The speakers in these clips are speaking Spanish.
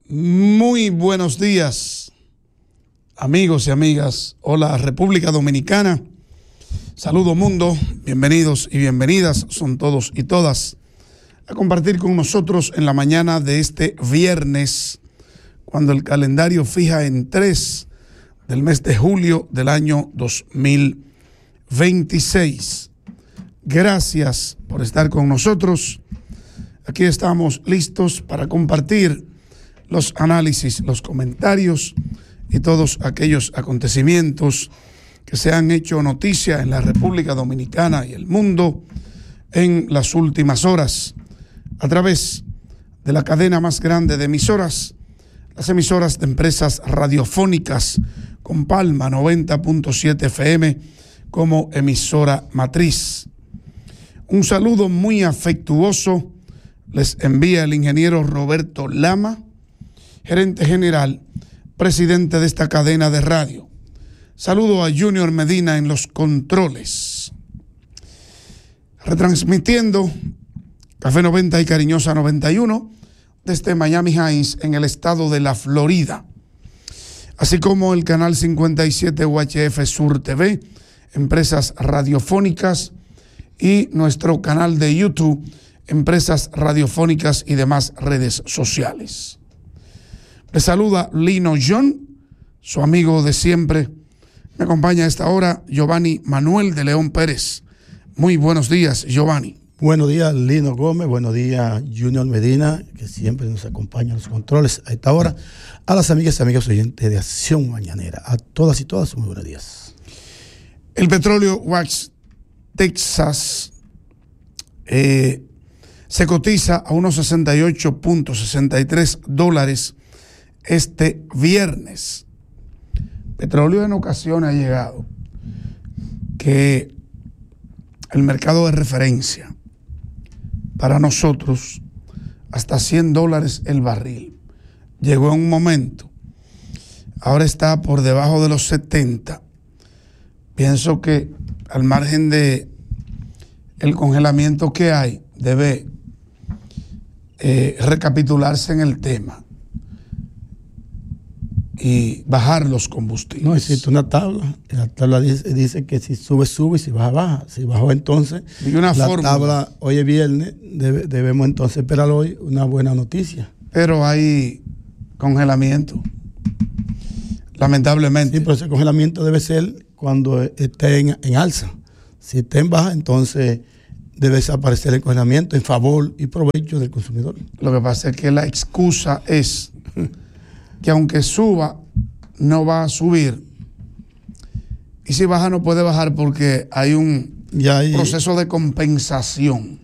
Muy buenos días, amigos y amigas. Hola, República Dominicana. Saludo mundo, bienvenidos y bienvenidas son todos y todas a compartir con nosotros en la mañana de este viernes, cuando el calendario fija en 3 del mes de julio del año 2026. Gracias por estar con nosotros. Aquí estamos listos para compartir los análisis, los comentarios y todos aquellos acontecimientos que se han hecho noticia en la República Dominicana y el mundo en las últimas horas, a través de la cadena más grande de emisoras, las emisoras de empresas radiofónicas, con Palma 90.7 FM como emisora matriz. Un saludo muy afectuoso les envía el ingeniero Roberto Lama, gerente general, presidente de esta cadena de radio. Saludo a Junior Medina en los controles. Retransmitiendo Café 90 y Cariñosa 91 desde Miami Heights en el estado de la Florida, así como el canal 57 UHF Sur TV, empresas radiofónicas, y nuestro canal de YouTube, empresas radiofónicas y demás redes sociales. Les saluda Lino John, su amigo de siempre. Me acompaña a esta hora Giovanni Manuel de León Pérez. Muy buenos días, Giovanni. Buenos días, Lino Gómez. Buenos días, Junior Medina, que siempre nos acompaña en los controles a esta hora. A las amigas y amigos oyentes de Acción Mañanera. A todas y todas, muy buenos días. El petróleo West Texas se cotiza a unos $68.63 este viernes. Petróleo en ocasiones ha llegado que el mercado de referencia para nosotros hasta $100 el barril. Llegó en un momento, ahora está por debajo de los 70. Pienso que al margen de el congelamiento que hay, debe recapitularse en el tema y bajar los combustibles. No, existe una tabla. La tabla dice que si sube, sube, y si baja, baja. Si bajó, entonces, y una la fórmula. Tabla, hoy es viernes, debemos entonces esperar hoy una buena noticia. Pero hay congelamiento, lamentablemente. Sí, pero ese congelamiento debe ser cuando esté en alza. Si está en baja, entonces debe desaparecer el congelamiento en favor y provecho del consumidor. Lo que pasa es que la excusa es que aunque suba, no va a subir. Y si baja, no puede bajar porque hay un proceso de compensación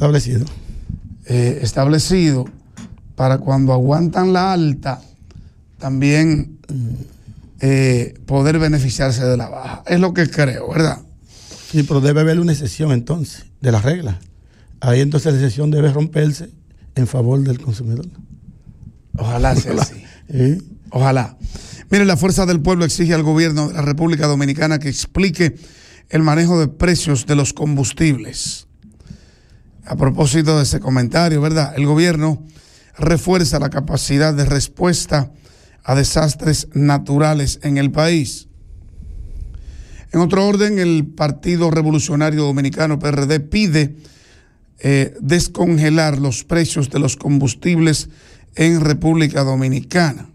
establecido para cuando aguantan la alta, también poder beneficiarse de la baja. Es lo que creo, ¿verdad? Sí, pero debe haber una excepción entonces de las reglas. Ahí entonces la excepción debe romperse en favor del consumidor. Ojalá sea así. Ojalá. Mire, la Fuerza del Pueblo exige al gobierno de la República Dominicana que explique el manejo de precios de los combustibles. A propósito de ese comentario, ¿verdad? El gobierno refuerza la capacidad de respuesta a desastres naturales en el país. En otro orden, el Partido Revolucionario Dominicano, PRD, pide descongelar los precios de los combustibles en República Dominicana.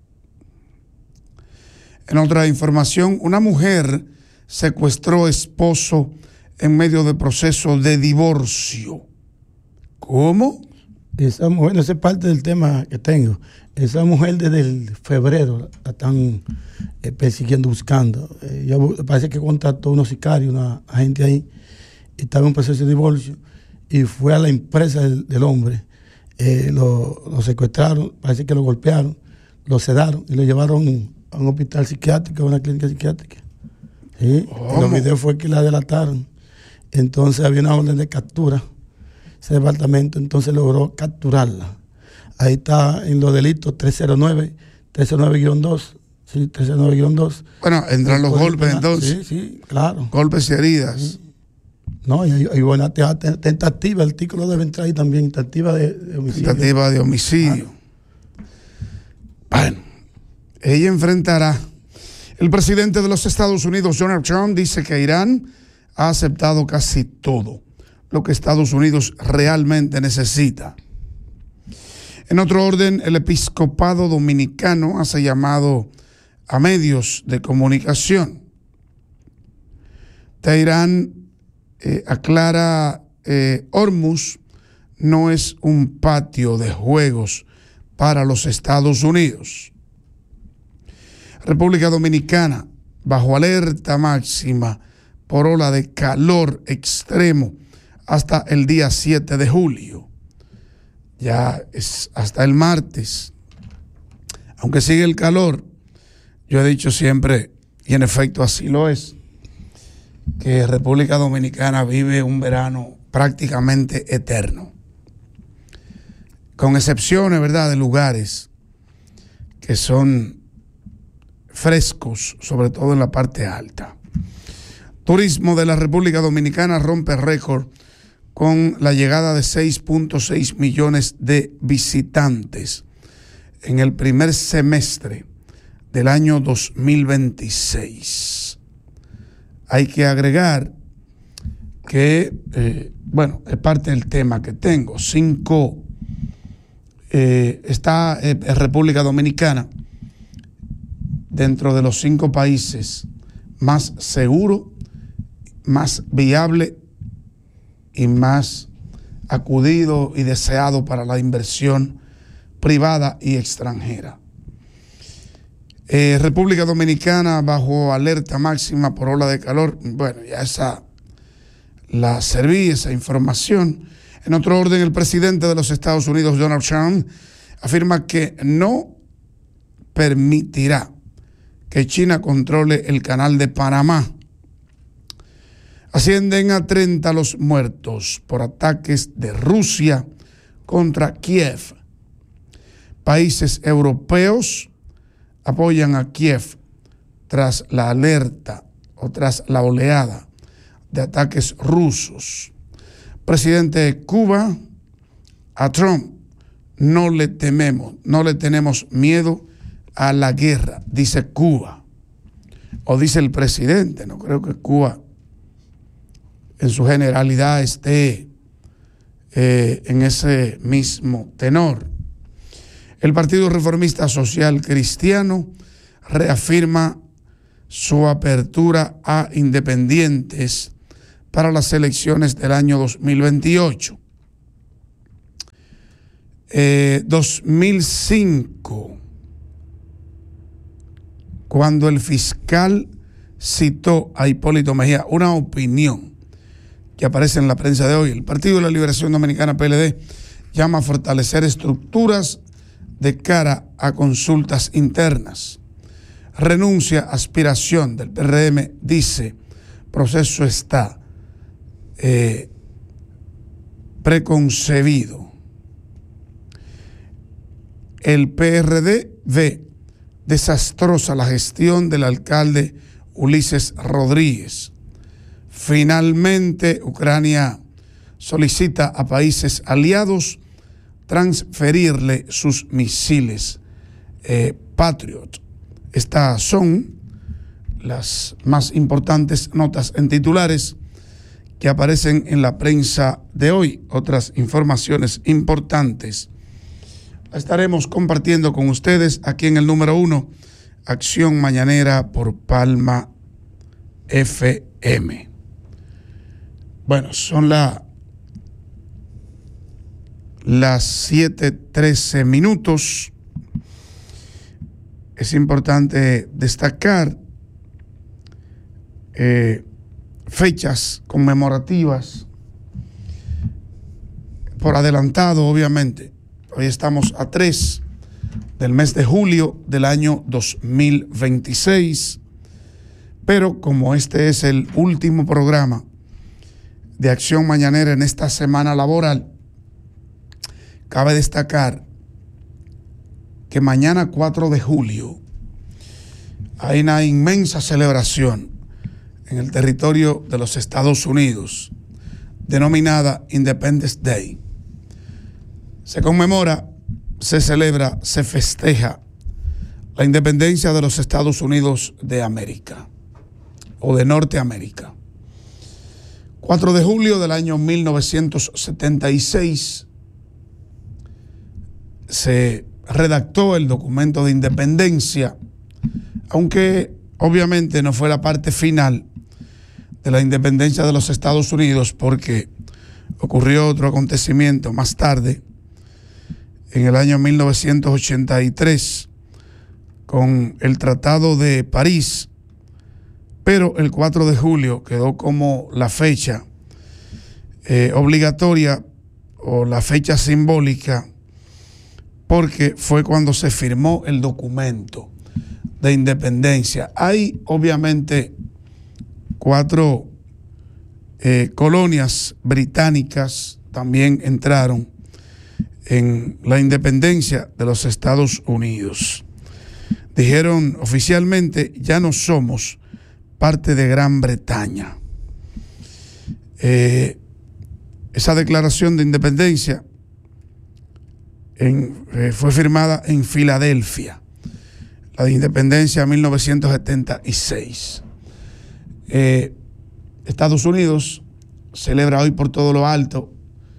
En otra información, una mujer secuestró esposo en medio de proceso de divorcio. ¿Cómo? Esa mujer, no sé, parte del tema que tengo. Esa mujer desde el febrero la están persiguiendo, buscando. Parece que contrató unos sicarios, una gente ahí, y estaba en un proceso de divorcio, y fue a la empresa del hombre. Lo secuestraron, parece que lo golpearon, lo sedaron y lo llevaron a un hospital psiquiátrico, a una clínica psiquiátrica. ¿Sí? En los videos fue que la delataron. Entonces había una orden de captura. Ese departamento entonces logró capturarla. Ahí está en los delitos 309-2. Sí, 309-2. Bueno, entran los golpes entonces. Sí, claro. Golpes y heridas. Sí. No, y buena tentativa, el artículo debe entrar ahí también, tentativa de homicidio. Tentativa de homicidio. Bueno, ella enfrentará. El presidente de los Estados Unidos, Donald Trump, dice que Irán ha aceptado casi todo lo que Estados Unidos realmente necesita. En otro orden, el episcopado dominicano hace llamado a medios de comunicación. Teherán aclara, Hormuz no es un patio de juegos para los Estados Unidos. República Dominicana, bajo alerta máxima por ola de calor extremo hasta el día 7 de julio. Ya es hasta el martes. Aunque sigue el calor, yo he dicho siempre, y en efecto así lo es, que República Dominicana vive un verano prácticamente eterno. Con excepciones, ¿verdad?, de lugares que son frescos, sobre todo en la parte alta. Turismo de la República Dominicana rompe récord con la llegada de 6.6 millones de visitantes en el primer semestre del año 2026. Hay que agregar que, es parte del tema que tengo. Está República Dominicana dentro de los 5 países más seguro, más viable y más acudido y deseado para la inversión privada y extranjera. República Dominicana bajo alerta máxima por ola de calor. Bueno, ya la serví, esa información. En otro orden, el presidente de los Estados Unidos, Donald Trump, afirma que no permitirá que China controle el canal de Panamá. Ascienden a 30 los muertos por ataques de Rusia contra Kiev. Países europeos apoyan a Kiev tras la alerta o tras la oleada de ataques rusos. Presidente de Cuba, a Trump no le tenemos miedo a la guerra, dice Cuba, o dice el presidente. No creo que Cuba en su generalidad esté en ese mismo tenor. El Partido Reformista Social Cristiano reafirma su apertura a independientes para las elecciones del año 2028. 2005, cuando el fiscal citó a Hipólito Mejía, una opinión que aparece en la prensa de hoy. El Partido de la Liberación Dominicana, PLD, llama a fortalecer estructuras de cara a consultas internas. Renuncia aspiración del PRM, dice, proceso está preconcebido. El PRD ve desastrosa la gestión del alcalde Ulises Rodríguez. Finalmente, Ucrania solicita a países aliados transferirle sus misiles Patriot. Estas son las más importantes notas en titulares que aparecen en la prensa de hoy. Otras informaciones importantes las estaremos compartiendo con ustedes aquí en el número 1, Acción Mañanera por Palma FM. Bueno, son las 7:13 minutos. Es importante destacar fechas conmemorativas por adelantado, obviamente. Hoy estamos a 3 del mes de julio del año 2026, pero como este es el último programa de Acción Mañanera en esta semana laboral, cabe destacar que mañana 4 de julio hay una inmensa celebración en el territorio de los Estados Unidos, denominada Independence Day. Se conmemora, se celebra, se festeja la independencia de los Estados Unidos de América o de Norteamérica. 4 de julio del año 1976 se redactó el documento de independencia, aunque obviamente no fue la parte final de la independencia de los Estados Unidos, porque ocurrió otro acontecimiento más tarde, en el año 1983, con el Tratado de París, pero el 4 de julio quedó como la fecha obligatoria o la fecha simbólica, porque fue cuando se firmó el documento de independencia. Hay obviamente 4 colonias británicas también entraron en la independencia de los Estados Unidos. Dijeron oficialmente: ya no somos parte de Gran Bretaña. Esa declaración de independencia fue firmada en Filadelfia, la de independencia 1976. Estados Unidos celebra hoy por todo lo alto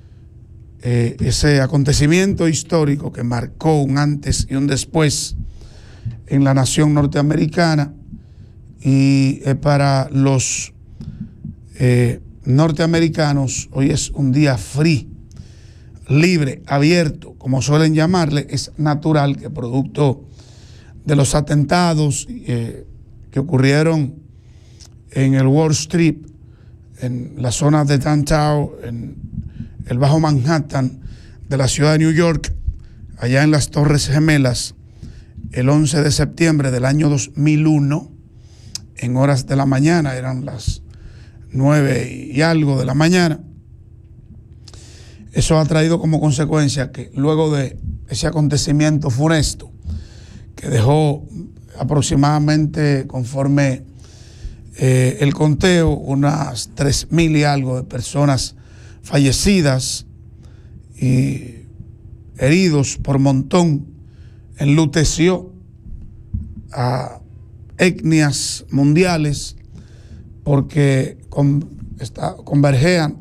ese acontecimiento histórico que marcó un antes y un después en la nación norteamericana, y para los norteamericanos hoy es un día free, libre, abierto, como suelen llamarle. Es natural que producto de los atentados que ocurrieron en el Wall Street, en la zona de Downtown, en el Bajo Manhattan de la ciudad de New York, allá en las Torres Gemelas, el 11 de septiembre del año 2001, en horas de la mañana, eran las 9 y algo de la mañana. Eso ha traído como consecuencia que luego de ese acontecimiento funesto, que dejó aproximadamente, conforme el conteo, unas 3,000 y algo de personas fallecidas y heridos por montón, enluteció a etnias mundiales, porque convergían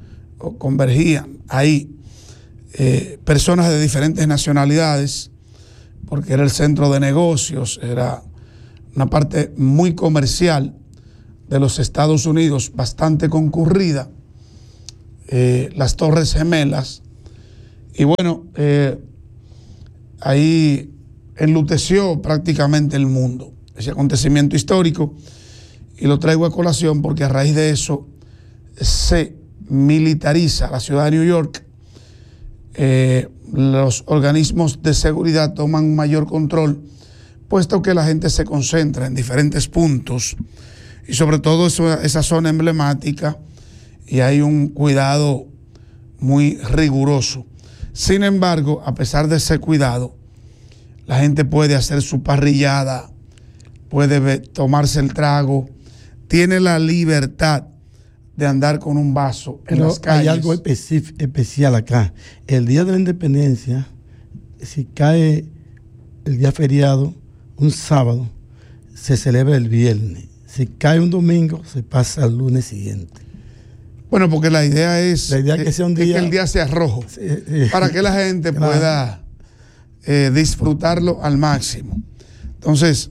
ahí personas de diferentes nacionalidades, porque era el centro de negocios, era una parte muy comercial de los Estados Unidos, bastante concurrida, las Torres Gemelas. Y bueno, ahí enluteció prácticamente el mundo ese acontecimiento histórico, y lo traigo a colación porque a raíz de eso se militariza la ciudad de New York. Los organismos de seguridad toman un mayor control, puesto que la gente se concentra en diferentes puntos, y sobre todo esa zona emblemática, y hay un cuidado muy riguroso. Sin embargo, a pesar de ese cuidado, la gente puede hacer su parrillada, puede tomarse el trago, tiene la libertad de andar con un vaso en las calles. Hay algo especial acá. El día de la independencia, si cae el día feriado, un sábado, se celebra el viernes. Si cae un domingo, se pasa al lunes siguiente. Bueno, porque la idea es que sea un día, que el día sea rojo, para que la gente pueda disfrutarlo al máximo. Entonces,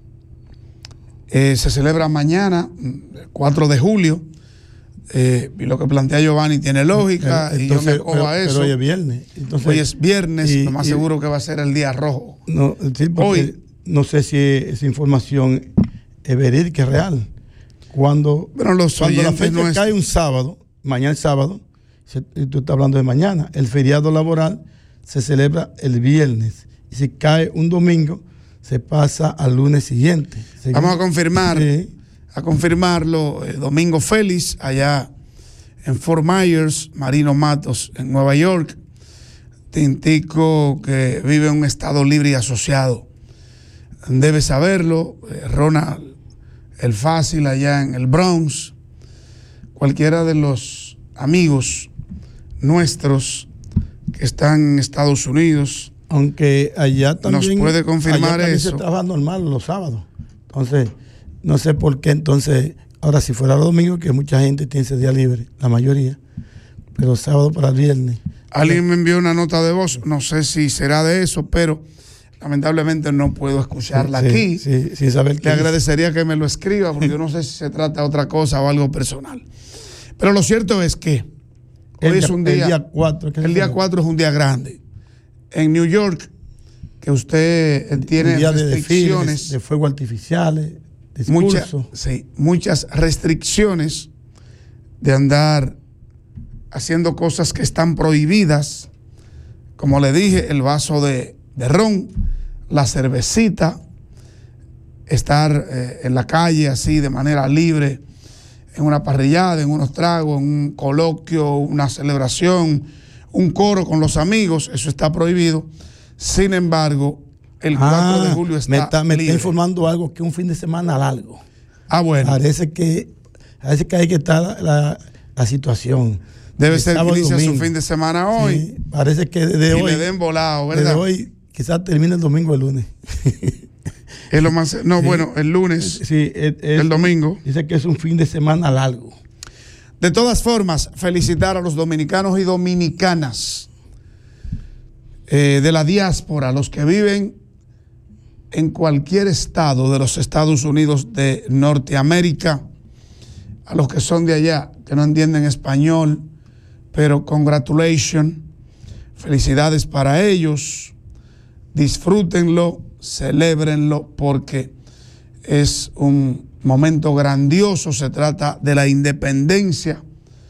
se celebra mañana, 4 de julio, y lo que plantea Giovanni tiene lógica, entonces, y yo me acojo a eso. Pero hoy es viernes. Entonces, hoy es viernes, lo más seguro que va a ser el día rojo. No, sí, hoy, no sé si esa información es verídica, es real. Cuando la fecha cae un sábado, mañana es sábado, tú estás hablando de mañana, el feriado laboral se celebra el viernes, y si cae un domingo, se pasa al lunes siguiente. Vamos a confirmarlo. Domingo Félix, allá en Fort Myers, Marino Matos en Nueva York, Tintico, que vive en un estado libre y asociado, debe saberlo. Ronald El Fácil allá en el Bronx, cualquiera de los amigos nuestros que están en Estados Unidos, Aunque allá también nos puede confirmar eso. Se trabaja normal los sábados. Entonces, no sé por qué. Entonces, ahora si fuera domingo, que mucha gente tiene ese día libre, la mayoría, pero sábado para el viernes. Alguien me envió una nota de voz, no sé si será de eso, pero lamentablemente no puedo escucharla aquí. Sí, sin saber qué. Le agradecería que me lo escriba, porque yo no sé si se trata de otra cosa o algo personal. Pero lo cierto es que hoy es un día. El día 4. El día 4 es un día grande. En New York, que usted tiene restricciones. De fuegos artificiales, muchas restricciones de andar haciendo cosas que están prohibidas. Como le dije, el vaso de ron, la cervecita, estar en la calle así de manera libre, en una parrillada, en unos tragos, en un coloquio, una celebración, un coro con los amigos, eso está prohibido. Sin embargo, el 4 de julio está libre. Me está informando algo, que un fin de semana largo. Bueno. Parece que hay que estar la situación. Debe ser que inicia su fin de semana hoy. Sí, parece que desde hoy. Y le den volado, ¿verdad? Desde hoy, quizás termine el domingo o el lunes. Es lo más. No, sí. Bueno, el lunes. Sí, el domingo. Dice que es un fin de semana largo. De todas formas, felicitar a los dominicanos y dominicanas de la diáspora, los que viven en cualquier estado de los Estados Unidos de Norteamérica, a los que son de allá, que no entienden español, pero congratulations, felicidades para ellos, disfrútenlo, celébrenlo, porque es un momento grandioso. Se trata de la independencia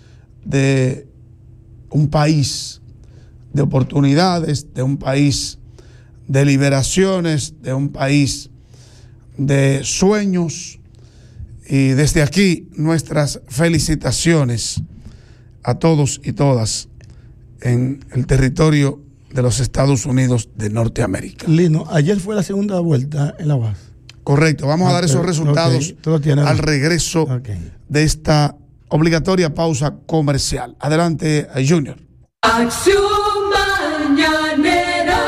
de un país de oportunidades, de un país de liberaciones, de un país de sueños. Y desde aquí nuestras felicitaciones a todos y todas en el territorio de los Estados Unidos de Norteamérica. Lino, ayer fue la segunda vuelta en la UAS. Correcto, vamos a dar esos resultados al regreso de esta obligatoria pausa comercial. Adelante, Junior. Acción Mañanera.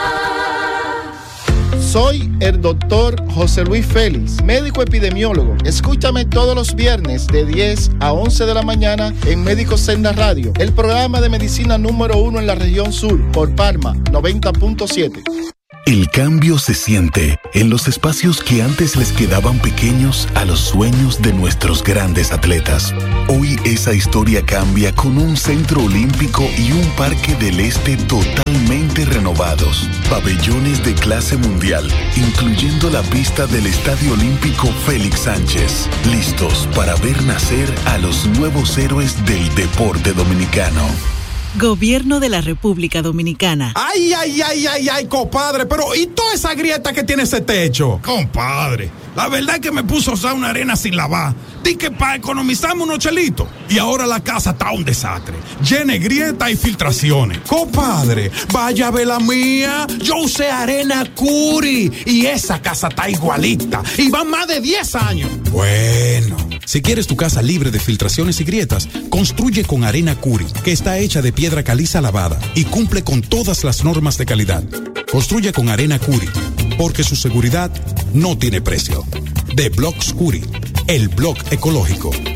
Soy el doctor José Luis Félix, médico epidemiólogo. Escúchame todos los viernes de 10 a 11 de la mañana en Médico Senda Radio, el programa de medicina número 1 en la región sur, por Parma 90.7. El cambio se siente en los espacios que antes les quedaban pequeños a los sueños de nuestros grandes atletas. Hoy esa historia cambia con un centro olímpico y un parque del este totalmente renovados. Pabellones de clase mundial, incluyendo la pista del Estadio Olímpico Félix Sánchez. Listos para ver nacer a los nuevos héroes del deporte dominicano. Gobierno de la República Dominicana. Ay, compadre, pero ¿y toda esa grieta que tiene ese techo? Compadre, la verdad es que me puso a usar una arena sin lavar. Di que para economizarme unos chelitos. Y ahora la casa está un desastre, llena de grietas y filtraciones. Compadre, vaya a ver la mía. Yo usé arena Curi y esa casa está igualita. Y van más de 10 años. Bueno, si quieres tu casa libre de filtraciones y grietas, construye con arena Curi, que está hecha de piedra caliza lavada y cumple con todas las normas de calidad. Construye con arena Curi, porque su seguridad no tiene precio. De Blocks Curi, el blog ecológico.